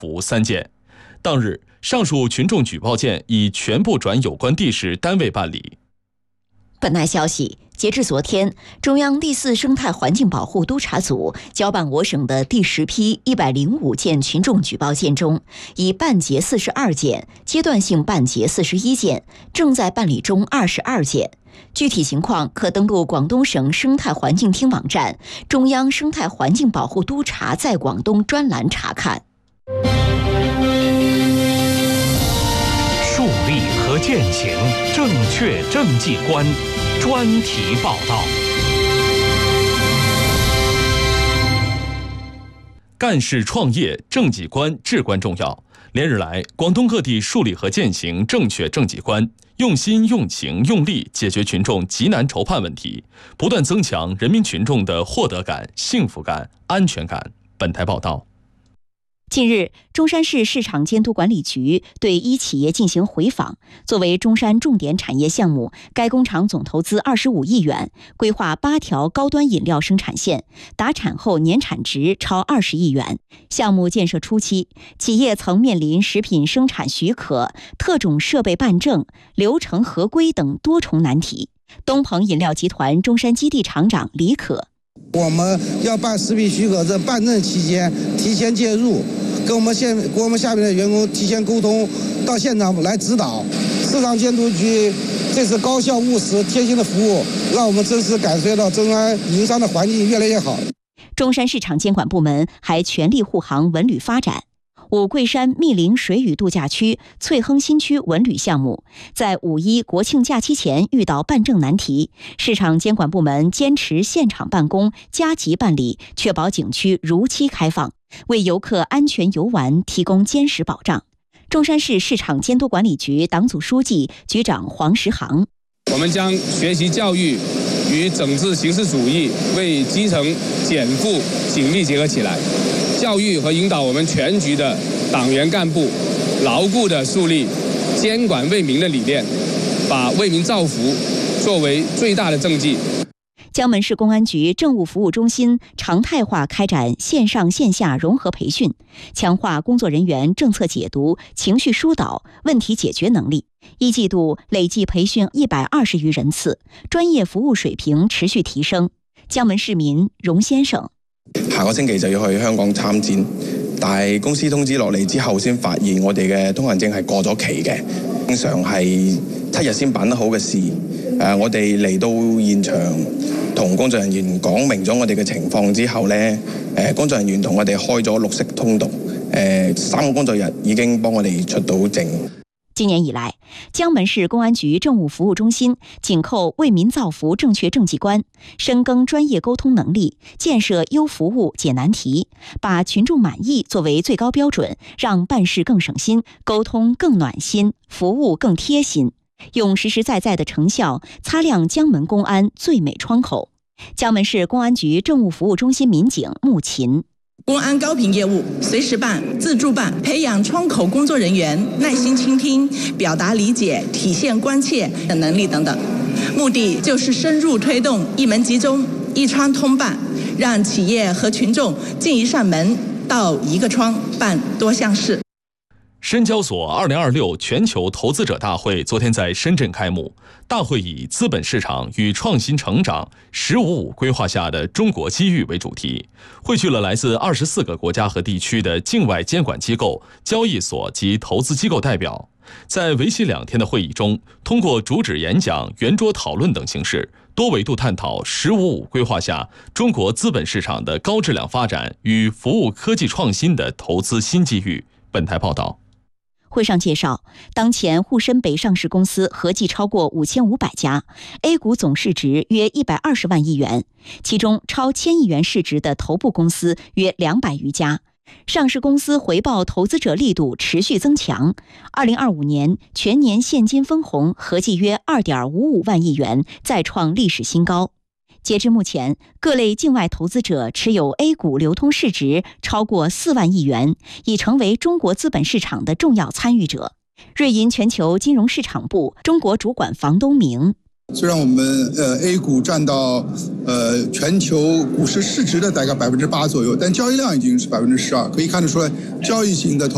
服3件。当日，上述群众举报件已全部转有关地市单位办理。 本台消息，截至昨天，中央第4生态环境保护督察组交办我省的第10批105件群众举报件中，已办结42件，阶段性办结41件，正在办理中22件。具体情况可登录广东省生态环境厅网站、中央生态环境保护督察在广东专栏查看。 树立和践行正确政绩观，专题报道。 干事创业政绩观至关重要。连日来，广东各地树立和践行正确政绩观，用心、用情、用力解决群众急难愁盼问题，不断增强人民群众的获得感、幸福感、安全感。本台报道。 近日，中山市市场监督管理局对一企业进行回访。作为中山重点产业项目，该工厂总投资25亿元，规划8条高端饮料生产线，达产后年产值超20亿元。项目建设初期，企业曾面临食品生产许可、特种设备办证、流程合规等多重难题。东鹏饮料集团中山基地厂长李可： 我们要办食品许可证办证期间提前介入，跟我们下面的员工提前沟通，到现场来指导。市场监督局这次高效务实贴心的服务，让我们真实感受到中山营商的环境越来越好。 中山市场监管部门还全力护航文旅发展。五桂山密林水域度假区翠亨新区文旅项目在5·1国庆假期前遇到办证难题，市场监管部门坚持现场办公、加急办理，确保景区如期开放，为游客安全游玩提供坚实保障。中山市市场监督管理局党组书记、局长黄石航： 我们将学习教育与整治形式主义为基层减负紧密结合起来，教育和引导我们全局的党员干部牢固地树立监管为民的理念，把为民造福作为最大的政绩。 江门市公安局政务服务中心常态化开展线上线下融合培训，强化工作人员政策解读、情绪疏导、问题解决能力。1季度累计培训120余人次，专业服务水平持续提升。江门市民荣先生： 下個星期就要去香港參展，但係公司通知落嚟之後先發現我哋嘅通行證係過咗期嘅，經常係7日先辦得好嘅事。我哋嚟到現場同工作人員講明咗我哋嘅情況之後呢，工作人員同我哋開咗綠色通道，3個工作日已經幫我哋出到證。 今年以来，江门市公安局政务服务中心紧扣为民造福正确政绩观，深耕专业沟通能力，建设优服务解难题，把群众满意作为最高标准，让办事更省心，沟通更暖心，服务更贴心，用实实在在的成效擦亮江门公安最美窗口。江门市公安局政务服务中心民警穆琴： 公安高频业务随时办、自助办，培养窗口工作人员耐心倾听、表达理解、体现关切的能力等等，目的就是深入推动一门集中、一窗通办，让企业和群众进一扇门到一个窗，办多项事。 深交所2026全球投资者大会昨天在深圳开幕。大会以资本市场与创新成长“15+5”规划下的中国机遇为主题，汇聚了来自24个国家和地区的境外监管机构、交易所及投资机构代表。在为期2天的会议中，通过主旨演讲、圆桌讨论等形式，多维度探讨“15+5”规划下中国资本市场的高质量发展与服务科技创新的投资新机遇。本台报道。 会上介绍，当前沪深北上市公司合计超过5500家 ，A 股总市值约120万亿元，其中超1000亿元市值的头部公司约200余家，上市公司回报投资者力度持续增强。2025年全年现金分红合计约2.55万亿元，再创历史新高。截至目前，各类境外投资者持有 A 股流通市值超过4万亿元，已成为中国资本市场的重要参与者。瑞银全球金融市场部中国主管房东明： 虽然我们A 股占到全球股市市值的大概8%左右，但交易量已经是12%，可以看得出来，交易型的投